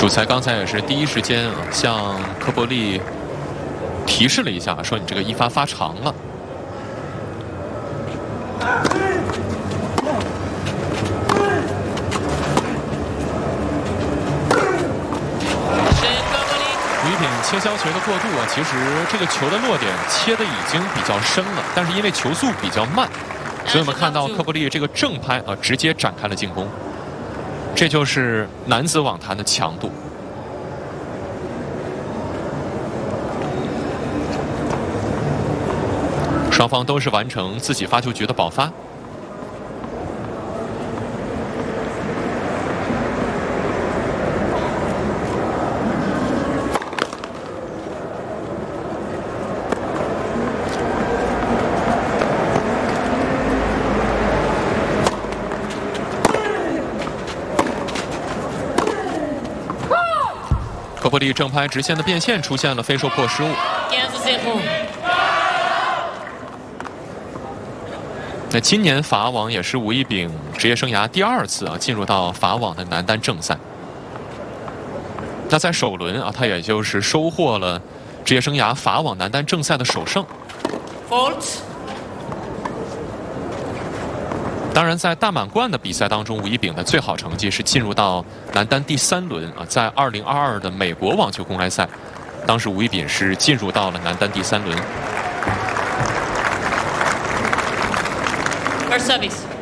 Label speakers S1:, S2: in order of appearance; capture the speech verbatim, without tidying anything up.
S1: 主裁刚才也是第一时间啊，向科波利提示了一下，说你这个一发发长了。吴一丙切削球的过渡啊，其实这个球的落点切的已经比较深了，但是因为球速比较慢，所以我们看到科波利这个正拍啊，直接展开了进攻。这就是男子网坛的强度。双方都是完成自己发球局的保发。科波利正拍直线的变线出现了飞兽破失误。那今年法网也是吴一丙职业生涯第二次啊进入到法网的男单正赛。那在首轮啊，他也就是收获了职业生涯法网男单正赛的首胜。Fault。当然，在大满贯的比赛当中，吴一丙的最好成绩是进入到男单第三轮啊，在二零二二的美国网球公开赛，当时吴一丙是进入到了男单第三轮。
S2: First service.